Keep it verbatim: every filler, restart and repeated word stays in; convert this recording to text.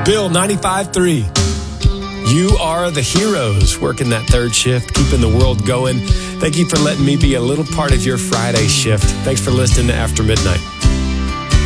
Bill ninety-five three. You are the heroes working that third shift, keeping the world going. Thank you for letting me be a little part of your Friday shift. Thanks for listening to After Midnight.